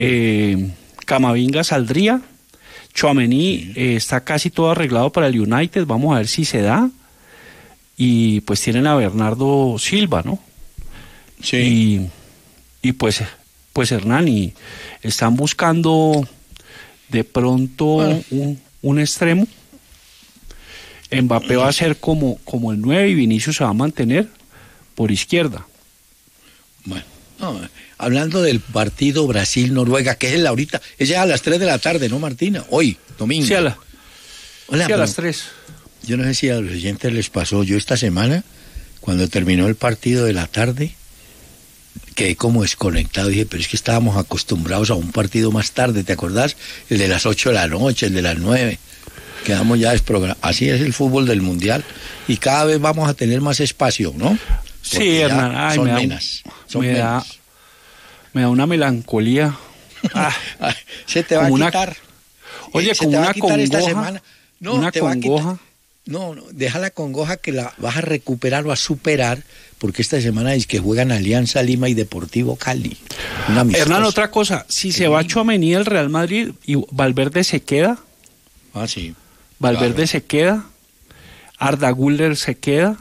Camavinga saldría. Tchouaméni está casi todo arreglado para el United, vamos a ver si se da. Y pues tienen a Bernardo Silva, ¿no? Sí. Y pues Hernán, y están buscando de pronto un extremo. Mbappé va a ser como el 9 y Vinicius se va a mantener por izquierda. Bueno, hablando del partido Brasil-Noruega, que es ahorita, es a las 3 de la tarde, ¿no, Martina? Hoy, domingo. Sí, Hola, a las 3. Yo no sé si a los oyentes les pasó, yo esta semana, cuando terminó el partido de la tarde, quedé como desconectado, dije, pero es que estábamos acostumbrados a un partido más tarde, ¿te acordás? El de las 8 de la noche, el de las 9, quedamos ya desprogramados. Así es el fútbol del Mundial, y cada vez vamos a tener más espacio, ¿no? Porque sí, Hernán, me da una melancolía. Se te va a quitar. Oye, como una congoja. Esta semana. No, una te congoja. Va a quitar. No, deja la congoja que la vas a recuperar o a superar, porque esta semana es que juegan Alianza Lima y Deportivo Cali. Hernán, otra cosa, si se va Tchouaméni el Real Madrid y Valverde se queda. Sí. Valverde claro. se queda. Arda Güler se queda.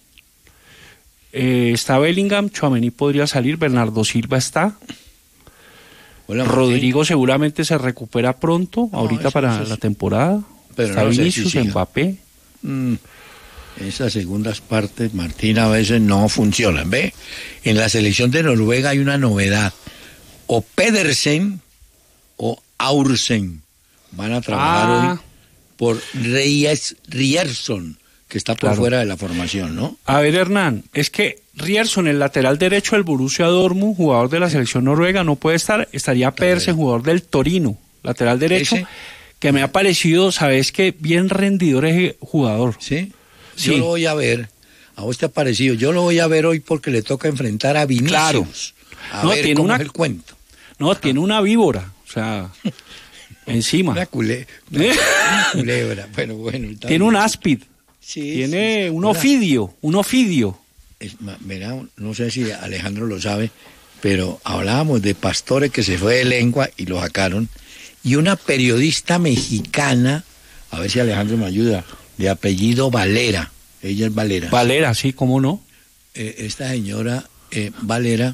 Está Bellingham, Tchouaméni podría salir, Bernardo Silva está. Hola, Rodrigo seguramente se recupera pronto, ahorita para la temporada. Pero está Vinicius, Mbappé. Esas segundas partes, Martín, a veces no funcionan. ¿Ve? En la selección de Noruega hay una novedad. O Pedersen o Aursen van a trabajar hoy por Ryerson, que está por fuera de la formación, ¿no? A ver, Hernán, es que Ryerson, el lateral derecho del Borussia Dortmund, jugador de la selección noruega, no puede estar. Estaría Pedersen, jugador del Torino, lateral derecho. Que me ha parecido, ¿sabes qué? Bien rendidor ese jugador. ¿Sí? Yo lo voy a ver. ¿A vos te ha parecido? Yo lo voy a ver hoy porque le toca enfrentar a Vinicius. Claro. A ver cómo es el cuento. No, tiene una víbora, o sea, encima. Una culebra. Bueno. Tiene un áspid. Sí, tiene un ofidio. Mira, no sé si Alejandro lo sabe, pero hablábamos de Pastore que se fue de Lengua y lo sacaron. Y una periodista mexicana, a ver si Alejandro me ayuda, de apellido Valera, ella es Valera. Valera, sí, ¿cómo no? Esta señora Valera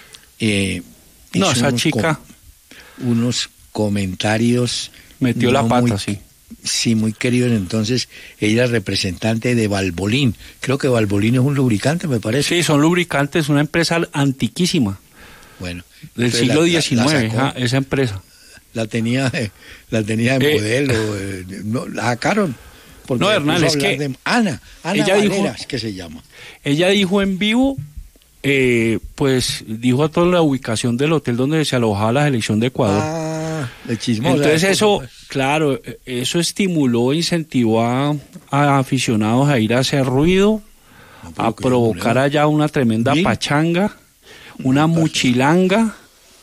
esa chica unos comentarios metió la pata, sí. Sí, muy queridos. Entonces ella es representante de Valvoline. Creo que Valvoline es un lubricante, me parece. Sí, son lubricantes, una empresa antiquísima. Bueno, del siglo XIX, esa empresa. La tenía de modelo, no, la sacaron. No, Hernán, es que Ana ella Valera, dijo, que se llama. Ella dijo en vivo, pues dijo a toda la ubicación del hotel donde se alojaba la selección de Ecuador. De chismosa. Entonces eso, claro, eso estimuló, incentivó a aficionados a ir a hacer ruido, a provocar allá una tremenda pachanga, una muchilanga.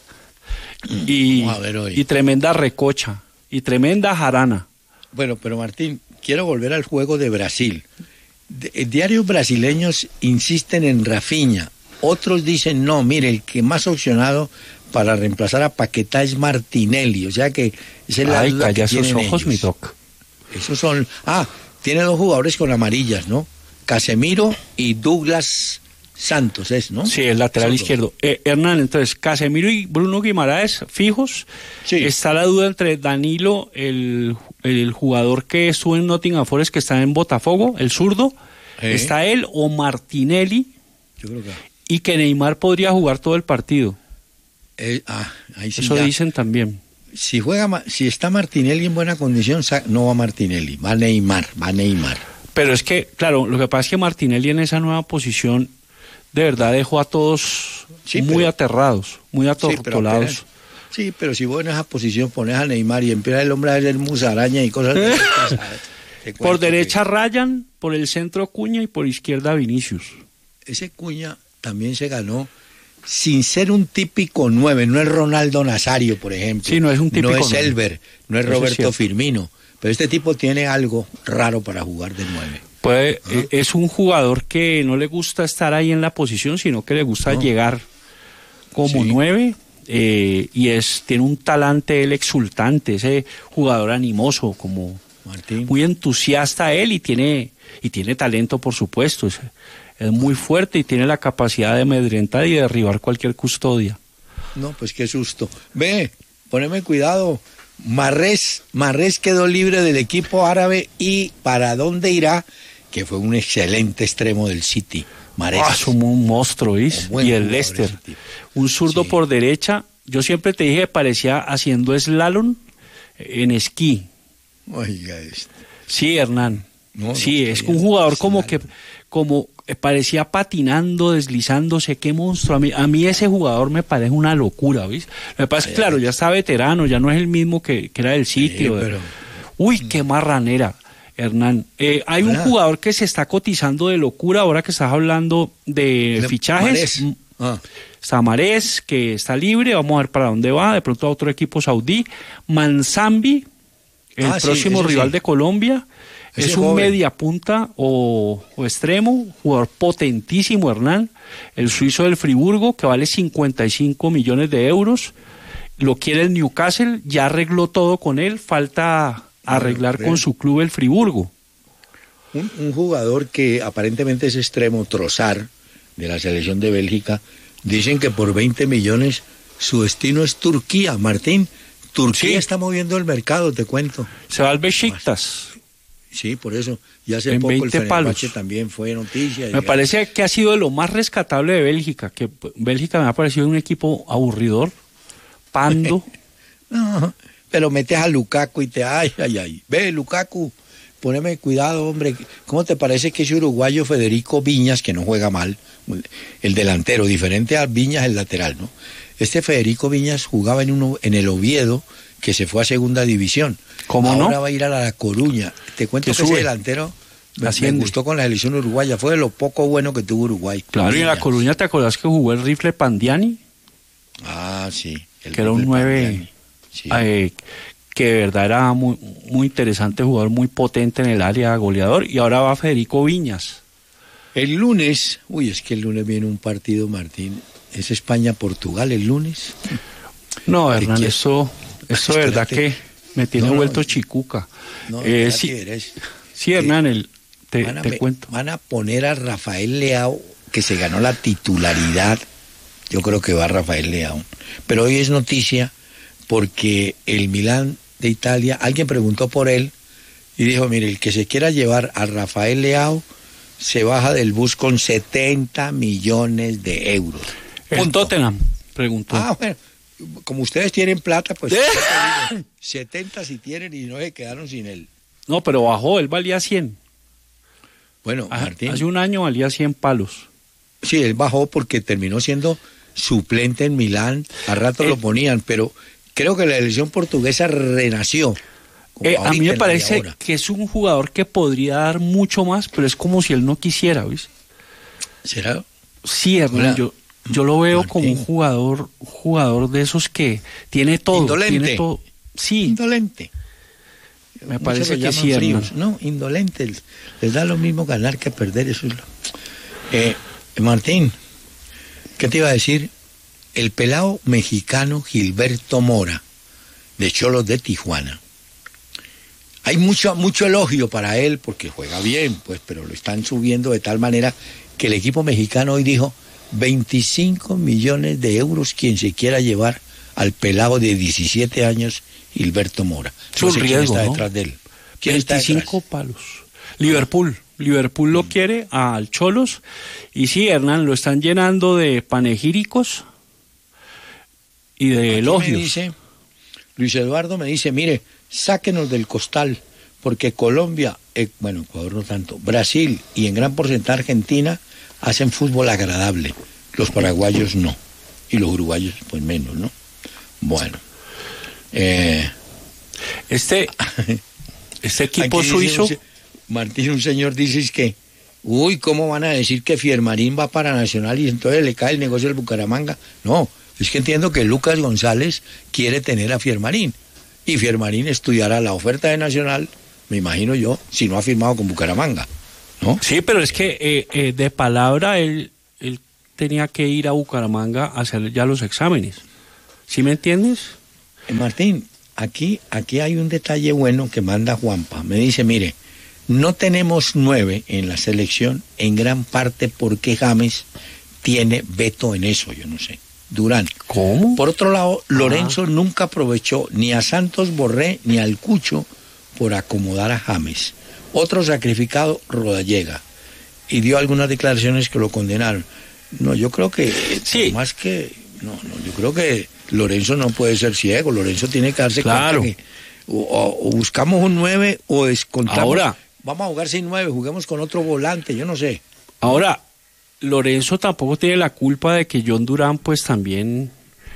Y tremenda recocha y tremenda jarana. Bueno, pero Martín, quiero volver al juego de Brasil. Diarios brasileños insisten en Rafinha, otros dicen no, mire, el que más opcionado para reemplazar a Paquetá es Martinelli, o sea que esa es la duda calla que esos ojos, ellos. mi doc. Esos son, tiene dos jugadores con amarillas, ¿no? Casemiro y Douglas Santos es, ¿no? Sí, el lateral izquierdo. Hernán, entonces, Casemiro y Bruno Guimaraes fijos. Sí. Está la duda entre Danilo, el jugador que estuvo en Nottingham Forest, que está en Botafogo, el zurdo. Está él o Martinelli. Yo creo que... Y que Neymar podría jugar todo el partido. Ahí sí eso ya. Dicen también. Si está Martinelli en buena condición, no va Martinelli, va Neymar. Pero es que, claro, lo que pasa es que Martinelli en esa nueva posición de verdad dejó a todos muy aterrados, muy atortolados. Sí, pero si vos en esa posición pones a Neymar y empieza el hombre a hacer musaraña y cosas de por derecha Ryan, por el centro Cuña y por izquierda Vinicius. Ese Cuña también se ganó sin ser un típico 9, no es Ronaldo Nazario, por ejemplo. Sí, no es un típico. No es Elber, no es Roberto Firmino, pero este tipo tiene algo raro para jugar de 9. Es un jugador que no le gusta estar ahí en la posición, sino que le gusta llegar como 9. tiene un talante él exultante, ese jugador animoso, como Martín. Muy entusiasta él y tiene talento, por supuesto. Es muy fuerte y tiene la capacidad de amedrentar y de derribar cualquier custodia. No, pues qué susto. Ve, poneme cuidado. Marrés quedó libre del equipo árabe y ¿para dónde irá? Que fue un excelente extremo del City. Marrés. Es un monstruo, ¿ves? Y el Leicester. Un zurdo por derecha. Yo siempre te dije que parecía haciendo slalom en esquí. Oiga, Sí, Hernán. No, sí, es un jugador como parecía patinando, deslizándose. Qué monstruo. A mí ese jugador me parece una locura, ¿ves? Lo que pasa es que, claro, ya está veterano, ya no es el mismo que era del sitio. Sí, pero... Uy, qué marranera, Hernán. Hay un jugador que se está cotizando de locura ahora que estás hablando de fichajes. Está Marés, que está libre, vamos a ver para dónde va, de pronto a otro equipo saudí. Manzambi, el próximo rival de Colombia, es un mediapunta o extremo, jugador potentísimo, Hernán, el suizo del Friburgo, que vale 55 millones de euros, lo quiere el Newcastle, ya arregló todo con él, falta arreglar con su club el Friburgo. Un jugador que aparentemente es extremo, Trossard, de la selección de Bélgica, dicen que por 20 millones su destino es Turquía, Martín. Turquía está moviendo el mercado, te cuento. Se va al Besiktas. Sí, por eso. Y hace poco el Fenerbahce también fue noticia. Me parece que ha sido de lo más rescatable de Bélgica, que Bélgica me ha parecido un equipo aburridor, pando. No, pero metes a Lukaku y te... Ay. Ve, Lukaku, poneme cuidado, hombre. ¿Cómo te parece que ese uruguayo Federico Viñas, que no juega mal, el delantero, diferente a Viñas, el lateral, ¿no? Este Federico Viñas jugaba en el Oviedo, que se fue a segunda división. ¿Cómo Ahora no? va a ir a La Coruña. Te cuento que ese delantero me gustó con la selección uruguaya. Fue de lo poco bueno que tuvo Uruguay. Claro, y en La Coruña, ¿te acordás que jugó el rifle Pandiani? Ah, sí. Que era un 9, sí. Que de verdad era muy, muy interesante jugador, muy potente en el área, goleador. Y ahora va Federico Viñas. El lunes, es que el lunes viene un partido, Martín. ¿Es España-Portugal el lunes? No, Hernán, eso de verdad que me tiene vuelto chicuca. Sí, Hernán, te cuento. Van a poner a Rafael Leao, que se ganó la titularidad. Yo creo que va Rafael Leao. Pero hoy es noticia porque el Milán de Italia, alguien preguntó por él y dijo, mire, el que se quiera llevar a Rafael Leao se baja del bus con 70 millones de euros. El Tottenham preguntó. Bueno, como ustedes tienen plata, pues 70 si tienen y no se quedaron sin él. No, pero bajó, él valía 100. Bueno, Martín. Hace un año valía 100 palos. Sí, él bajó porque terminó siendo suplente en Milán, a rato lo ponían, pero creo que la selección portuguesa renació. A mí me parece que es un jugador que podría dar mucho más, pero es como si él no quisiera, ¿ves? ¿Será? Sí, Hernán, yo lo veo Martín, como un jugador de esos que tiene todo. Indolente. Tiene todo. Sí. Indolente. Me parece que sí, Hernán. No, indolente. Les da lo mismo ganar que perder, eso es lo... Martín, ¿qué te iba a decir? El pelado mexicano Gilberto Mora, de Xolos de Tijuana. Hay mucho elogio para él porque juega bien, pues, pero lo están subiendo de tal manera que el equipo mexicano hoy dijo 25 millones de euros quien se quiera llevar al pelado de 17 años Gilberto Mora. Es un riesgo, ¿quién está ¿no? detrás de él? ¿Quién 25 está palos. Liverpool lo quiere al Xolos y sí, Hernán, lo están llenando de panegíricos y de elogios. Luis Eduardo me dice, mire, sáquenos del costal, porque Colombia, Ecuador no tanto, Brasil y en gran porcentaje Argentina hacen fútbol agradable, los paraguayos no, y los uruguayos pues menos, ¿no? Bueno. Este equipo suizo... Martín, un señor dice que, ¿cómo van a decir que Fiermarín va para Nacional y entonces le cae el negocio del Bucaramanga? No, es que entiendo que Lucas González quiere tener a Fiermarín. Y Fiermarín estudiará la oferta de Nacional, me imagino yo, si no ha firmado con Bucaramanga, ¿no? Sí, pero es que de palabra él tenía que ir a Bucaramanga a hacer ya los exámenes. ¿Sí me entiendes? Martín, aquí hay un detalle bueno que manda Juanpa. Me dice, mire, no tenemos 9 en la selección, en gran parte porque James tiene veto en eso, yo no sé. Durán. ¿Cómo? Por otro lado, Lorenzo nunca aprovechó ni a Santos Borré ni al Cucho por acomodar a James. Otro sacrificado, Rodallega. Y dio algunas declaraciones que lo condenaron. No, yo creo que sí. Más que yo creo que Lorenzo no puede ser ciego. Lorenzo tiene que darse claro. cuenta que o buscamos un 9 o descontamos. Ahora, vamos a jugar sin 9, juguemos con otro volante, yo no sé. Ahora, Lorenzo tampoco tiene la culpa de que John Durán pues también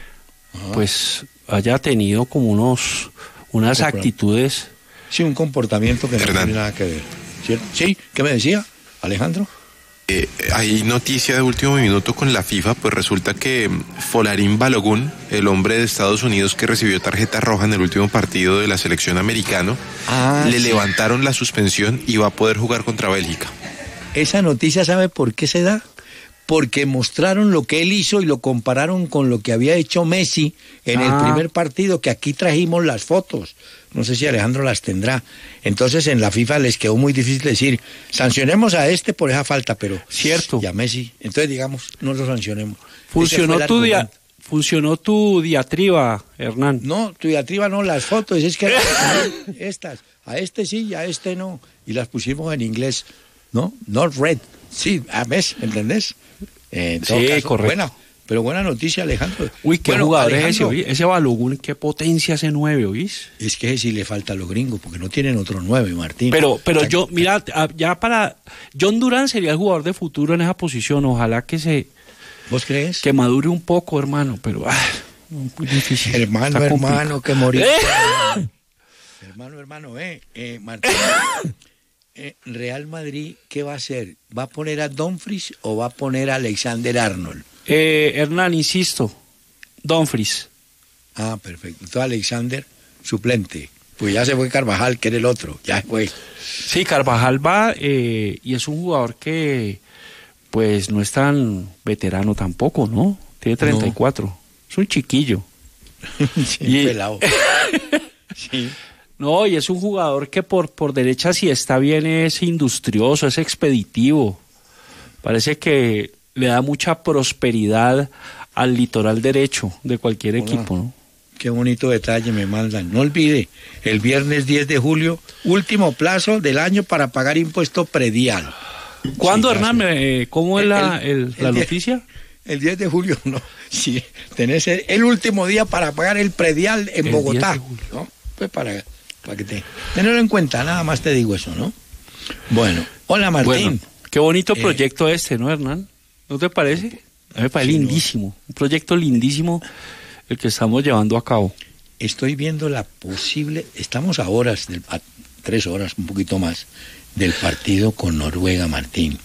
pues haya tenido como unas actitudes. Sí, un comportamiento que no tiene nada que ver. ¿Cierto? Sí, ¿qué me decía Alejandro? Hay noticia de último minuto con la FIFA, pues resulta que Folarin Balogun, el hombre de Estados Unidos que recibió tarjeta roja en el último partido de la selección americano, le levantaron la suspensión y va a poder jugar contra Bélgica. Esa noticia, ¿sabe por qué se da? Porque mostraron lo que él hizo y lo compararon con lo que había hecho Messi en el primer partido, que aquí trajimos las fotos. No sé si Alejandro las tendrá. Entonces en la FIFA les quedó muy difícil decir, sancionemos a este por esa falta, pero cierto. Y a Messi. Entonces digamos, no lo sancionemos. Funcionó tu diatriba, Hernán. No, tu diatriba no, las fotos. Es que estas, a este sí y a este no. Y las pusimos en inglés, ¿no? Not red. Sí, a Messi, ¿entendés? Sí, caso, correcto. Buena noticia, Alejandro. Uy, qué jugador es ese, ¿oí? Ese Balogun, qué potencia ese 9, ¿oís? Es que sí le falta a los gringos, porque no tienen otro 9, Martín. Pero yo, mira, ya para... John Durán sería el jugador de futuro en esa posición, ojalá que se... ¿Vos crees? Que madure un poco, hermano, pero... muy difícil. Hermano, que morir. Hermano, Martín... Real Madrid, ¿qué va a hacer? ¿Va a poner a Dumfries o va a poner a Alexander Arnold? Hernán, insisto, Dumfries. Ah, perfecto. Entonces Alexander, suplente. Pues ya se fue Carvajal, que era el otro. Ya fue. Sí, Carvajal va y es un jugador que pues no es tan veterano tampoco, ¿no? Tiene 34. No. Es un chiquillo. Sí, pelado. Sí. No, y es un jugador que por derecha si está bien es industrioso, es expeditivo. Parece que le da mucha prosperidad al litoral derecho de cualquier equipo, ¿no? Qué bonito detalle me mandan. No olvide, el viernes 10 de julio, último plazo del año para pagar impuesto predial. ¿Cuándo, sí, Hernán? ¿Cómo es la noticia? El 10 de julio, no. Sí, tenés el último día para pagar el predial en Bogotá. ¿No? Pues para que tenerlo en cuenta, nada más te digo eso, ¿no? Bueno, hola Martín. Bueno, qué bonito proyecto ¿no, Hernán? ¿No te parece? A mí me parece lindísimo, un proyecto lindísimo el que estamos llevando a cabo. Estoy viendo la posible, estamos a 3 horas, un poquito más, del partido con Noruega, Martín.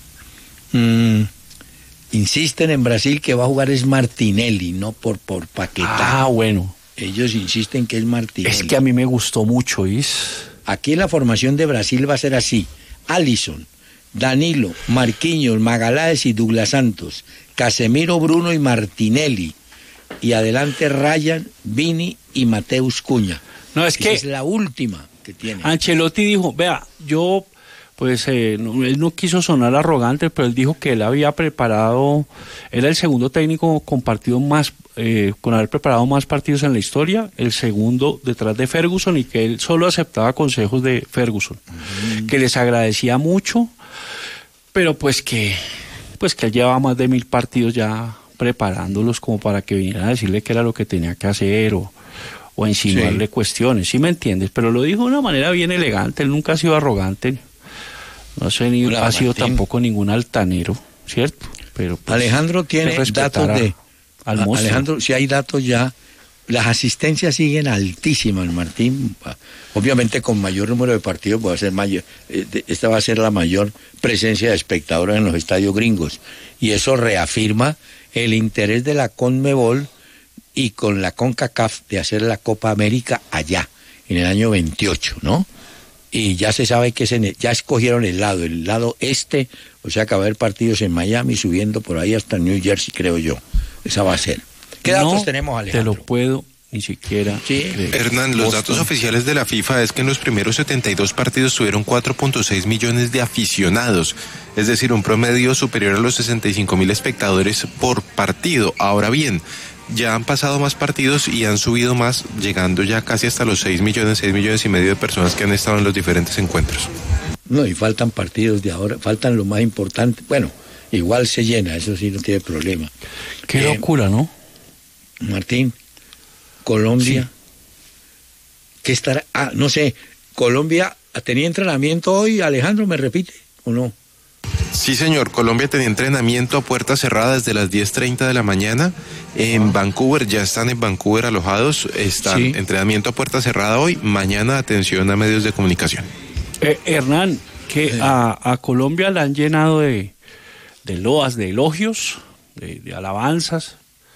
Insisten en Brasil que va a jugar es Martinelli, no por Paquetá. Ah, bueno. Ellos insisten que es Martinelli. Es que a mí me gustó mucho, ¿is? Aquí la formación de Brasil va a ser así. Alisson, Danilo, Marquinhos, Magaláes y Douglas Santos, Casemiro, Bruno y Martinelli. Y adelante Ryan, Vini y Mateus Cunha. No, es que es la última que tiene. Ancelotti dijo, vea, yo... Pues él no quiso sonar arrogante, pero él dijo que él había preparado, era el segundo técnico con haber preparado más partidos en la historia, el segundo detrás de Ferguson, y que él solo aceptaba consejos de Ferguson, que les agradecía mucho, pero pues que él llevaba más de 1000 partidos ya preparándolos como para que vinieran a decirle qué era lo que tenía que hacer o insinuarle cuestiones, ¿sí me entiendes? Pero lo dijo de una manera bien elegante, él nunca ha sido arrogante. No ha sido tampoco ningún altanero, ¿cierto? Pero pues, Alejandro tiene datos Alejandro, si hay datos ya, las asistencias siguen altísimas, Martín. Obviamente con mayor número de partidos va a ser mayor. Esta va a ser la mayor presencia de espectadores en los estadios gringos. Y eso reafirma el interés de la CONMEBOL y con la CONCACAF de hacer la Copa América allá, en el año 28, ¿no? Y ya se sabe que ya escogieron el lado este, o sea que va a haber partidos en Miami subiendo por ahí hasta New Jersey, creo yo. Esa va a ser. ¿Qué datos tenemos, Alejandro? Te lo puedo ni siquiera creer. Hernán, los datos oficiales de la FIFA es que en los primeros 72 partidos tuvieron 4.6 millones de aficionados, es decir, un promedio superior a los 65.000 espectadores por partido. Ahora bien, ya han pasado más partidos y han subido más, llegando ya casi hasta los 6 millones y medio de personas que han estado en los diferentes encuentros. No, y faltan partidos de ahora, faltan lo más importante. Bueno, igual se llena, eso sí no tiene problema. Qué locura, ¿no? Martín, Colombia, sí. ¿Qué estará? No sé, Colombia tenía entrenamiento hoy, Alejandro, ¿me repite o no? Sí, señor, Colombia tenía entrenamiento a puerta cerrada desde las 10:30 de la mañana en Vancouver, ya están en Vancouver alojados, están entrenamiento a puerta cerrada hoy, mañana atención a medios de comunicación. Hernán, que a Colombia la han llenado de loas, de elogios, de alabanzas,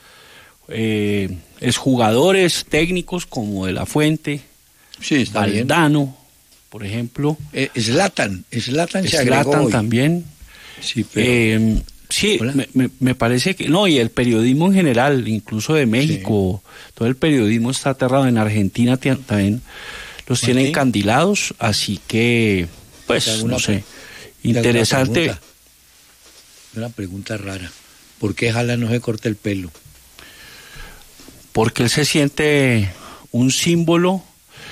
exjugadores técnicos como De La Fuente, sí, Valdano, por ejemplo. Zlatan se agregó hoy. También. Sí, pero... sí, me parece que... No, y el periodismo en general, incluso de México, todo el periodismo está aterrado. En Argentina también los tienen encandilados, así que, pues, no sé, interesante. Una pregunta rara. ¿Por qué Haaland no se corta el pelo? Porque él se siente un símbolo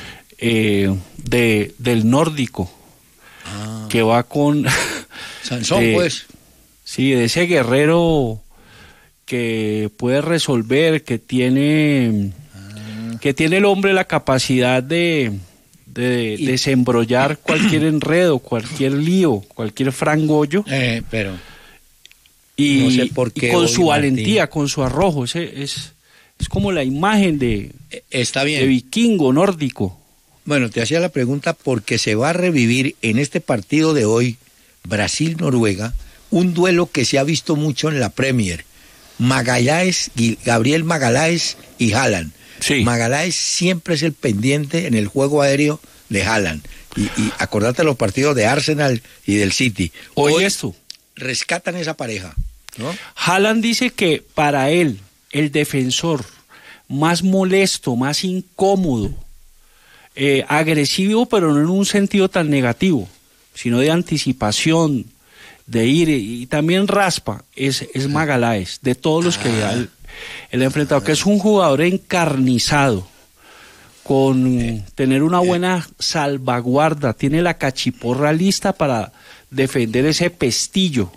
del nórdico, que va con... Sansón, pues. Sí, de ese guerrero que puede resolver, que tiene el hombre la capacidad de desembrollar cualquier enredo, cualquier lío, cualquier frangollo. Pero y, no sé por qué y con hoy, su valentía, Martín, con su arrojo, es como la imagen está bien, de vikingo nórdico. Bueno, te hacía la pregunta porque se va a revivir en este partido de hoy, Brasil-Noruega, un duelo que se ha visto mucho en la Premier. Gabriel Magalhães y Haaland. Sí. Magalhães siempre es el pendiente en el juego aéreo de Haaland. Y acordate los partidos de Arsenal y del City. Hoy esto. Rescatan esa pareja, ¿no? Haaland dice que para él, el defensor más molesto, más incómodo, agresivo, pero no en un sentido tan negativo, sino de anticipación, de ir, y también raspa, es Magalhães, de todos los que él ha enfrentado, que es un jugador encarnizado, con tener una buena salvaguarda, tiene la cachiporra lista para defender ese pestillo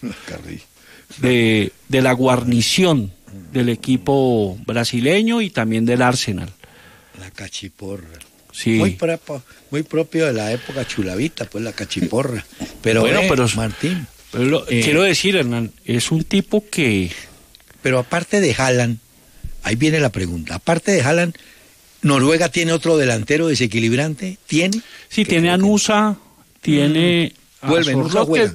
de la guarnición del equipo brasileño y también del Arsenal. La cachiporra. Sí. Muy propio de la época chulavita, pues la cachiporra. Pero bueno, Martín. Quiero decir, Hernán, es un tipo que... Pero aparte de Haaland, ahí viene la pregunta, aparte de Haaland, ¿Noruega tiene otro delantero desequilibrante? ¿Tiene? Sí, tiene a Nusa, tiene... Vuelve, Nusa juega.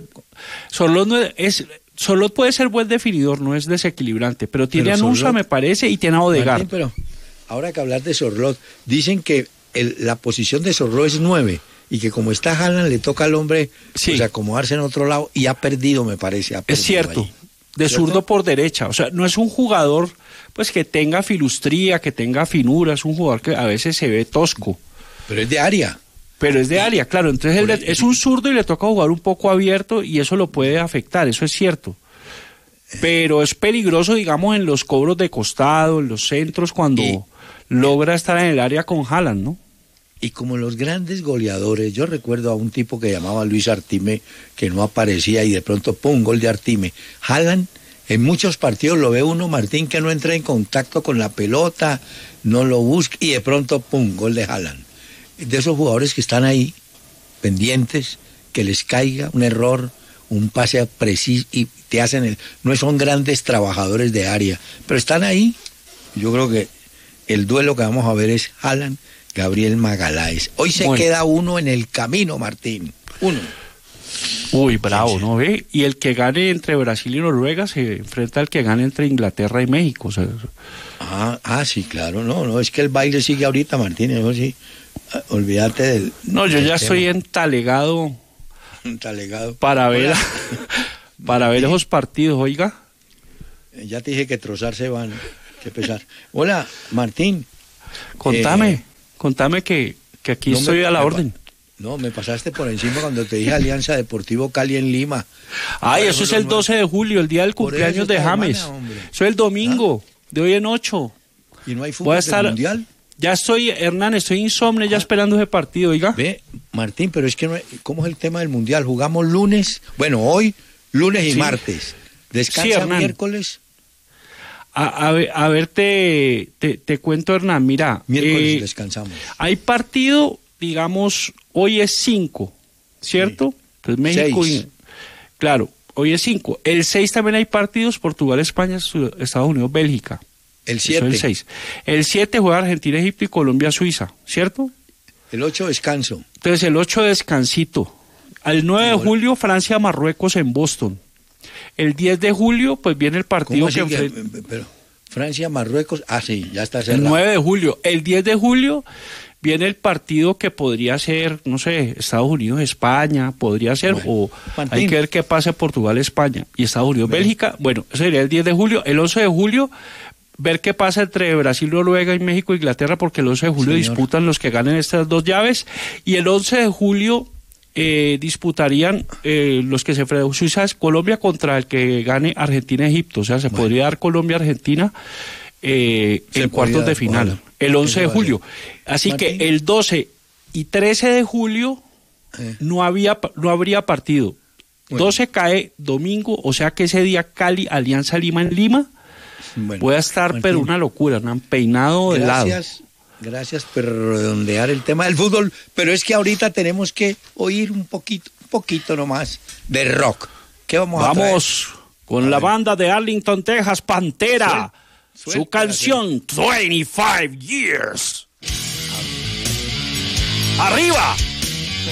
Sorloth puede ser buen definidor, no es desequilibrante, pero tiene a Nusa, me parece, y tiene a Odegaard. Martín, pero ahora que hablar de Sorloth, dicen que la posición de Sorloth es 9 y que como está Haaland le toca al hombre pues acomodarse en otro lado y ha perdido, me parece. Es cierto, ahí. De zurdo por derecha, o sea, no es un jugador pues que tenga filustría, que tenga finura, es un jugador que a veces se ve tosco. Pero es de área. Pero es de área, claro, entonces es un zurdo y le toca jugar un poco abierto y eso lo puede afectar, eso es cierto. Pero es peligroso, digamos, en los cobros de costado, en los centros, cuando logra estar en el área con Haaland, ¿no? Y como los grandes goleadores, yo recuerdo a un tipo que llamaba Luis Artime, que no aparecía y de pronto, ¡pum!, gol de Artime. Haaland, en muchos partidos lo ve uno, Martín, que no entra en contacto con la pelota, no lo busca y de pronto, ¡pum!, gol de Haaland. De esos jugadores que están ahí, pendientes, que les caiga un error, un pase preciso y te hacen no son grandes trabajadores de área, pero están ahí. Yo creo que el duelo que vamos a ver es Haaland, Gabriel Magalhães. Hoy se queda uno en el camino, Martín. Uno. Uy, bravo, ¿no ve? Y el que gane entre Brasil y Noruega se enfrenta al que gane entre Inglaterra y México. O sea, sí, claro. No, es que el baile sigue ahorita, Martín. Eso sí, olvídate del... No, yo ya estoy entalegado para ver para ver esos partidos, oiga. Ya te dije que trozar se van. Qué pesar. Hola, Martín. Contame que aquí no estoy a la orden. No, me pasaste por encima cuando te dije Alianza Deportivo Cali en Lima. Ay, eso es el 12 de julio, el día del cumpleaños de James. Eso es el domingo, de hoy en 8. ¿Y no hay fútbol del mundial? Ya estoy, Hernán, estoy insomne ya esperando ese partido, oiga. Ve, Martín, pero es que no hay, ¿cómo es el tema del mundial? Jugamos lunes, bueno, hoy, lunes y martes. ¿Descansa miércoles? A ver, te cuento, Hernán, mira. Miércoles descansamos. Hay partido, digamos, hoy es 5, ¿cierto? Sí. Pues México 6. Claro, hoy es 5. El 6 también hay partidos, Portugal, España, Estados Unidos, Bélgica. El 7. El 6. El 7 juega Argentina, Egipto y Colombia, Suiza, ¿cierto? El 8 descanso. Entonces el 8 descansito. Al 9 de julio, Francia, Marruecos en Boston. El 10 de julio, pues viene el partido que enfrenta. Pero Francia, Marruecos, sí, ya está cerrado. El 9 de julio. El 10 de julio viene el partido que podría ser, no sé, Estados Unidos, España, podría ser, o Martín. Hay que ver qué pasa Portugal, España y Estados Unidos, Bélgica. Bueno, ese sería el 10 de julio. El 11 de julio, ver qué pasa entre Brasil, Noruega y México, Inglaterra, porque el 11 de julio disputan los que ganen estas dos llaves. Y el 11 de julio disputarían los que se enfrentan Suiza, Colombia contra el que gane Argentina, Egipto. O sea, se podría dar Colombia-Argentina en cuartos de final. El 11 de julio. Así Martín. Que el 12 y 13 de julio no habría partido. Bueno. 12 cae domingo, o sea que ese día Cali, Alianza Lima en Lima, puede estar, Martín, pero una locura, un peinado de lado. Gracias por redondear el tema del fútbol, pero es que ahorita tenemos que oír un poquito nomás de rock. ¿Qué vamos a traer? Con la banda de Arlington, Texas, Pantera. Su canción 25 Years. ¡Arriba!